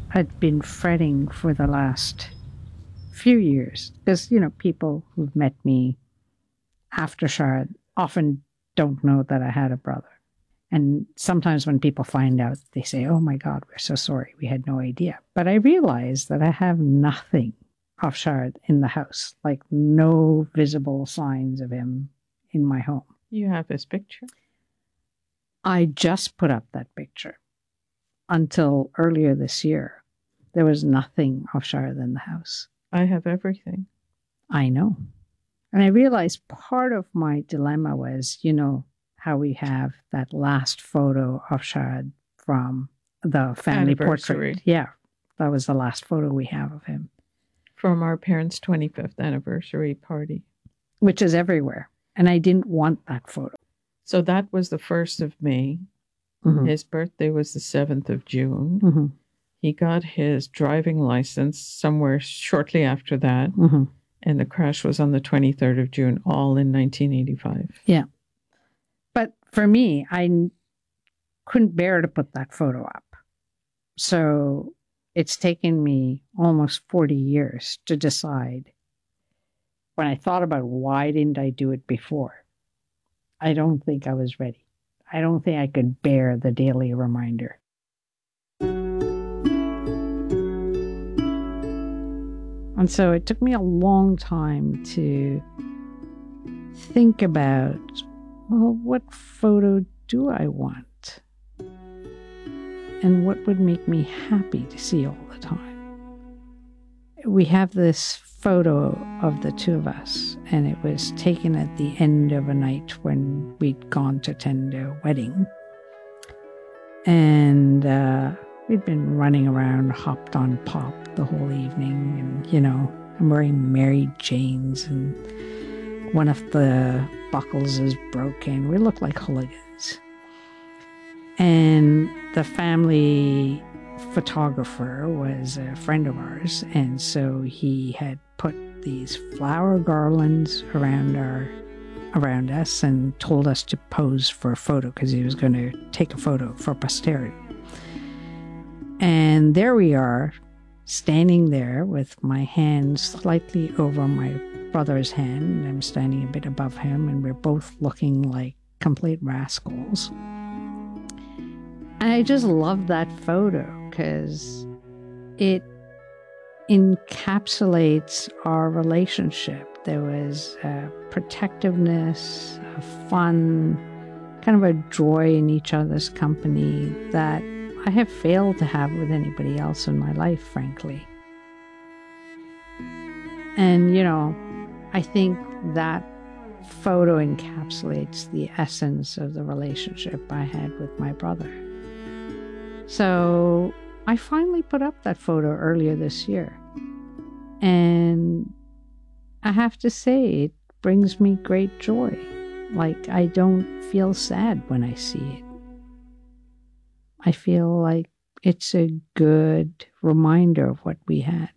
had been fretting for the last few years. Because, people who've met me after Shard often don't know that I had a brother. And sometimes when people find out, they say, oh my God, we're so sorry. We had no idea. But I realized that I have nothing of Shard in the house, like no visible signs of him in my home. You have his picture? I just put up that picture. Until earlier this year, there was nothing of Shard in the house. I have everything. I know. And I realized part of my dilemma was, how we have that last photo of Shard from the family portrait. Yeah, that was the last photo we have of him. From our parents' 25th anniversary party. Which is everywhere. And I didn't want that photo. So that was the 1st of May. Mm-hmm. His birthday was the 7th of June. Mm-hmm. He got his driving license somewhere shortly after that. Mm-hmm. And the crash was on the 23rd of June, all in 1985. Yeah. But for me, I couldn't bear to put that photo up. So it's taken me almost 40 years to decide. When I thought about why didn't I do it before, I don't think I was ready. I don't think I could bear the daily reminder. And so it took me a long time to think about, well, what photo do I want? And what would make me happy to see all the time? We have this photo of the two of us, and it was taken at the end of a night when we'd gone to attend a wedding. And we'd been running around, hopped on pop the whole evening, and, I'm wearing Mary Janes, and one of the buckles is broken. We look like hooligans. And the family photographer was a friend of ours, and so he had put these flower garlands around us and told us to pose for a photo because he was going to take a photo for posterity. And there we are, standing there with my hand slightly over my brother's hand, and I'm standing a bit above him, and we're both looking like complete rascals. And I just love that photo because it encapsulates our relationship. There was a protectiveness, a fun, kind of a joy in each other's company that I have failed to have with anybody else in my life, frankly. And, I think that photo encapsulates the essence of the relationship I had with my brother. So I finally put up that photo earlier this year. And I have to say, it brings me great joy. Like, I don't feel sad when I see it. I feel like it's a good reminder of what we had.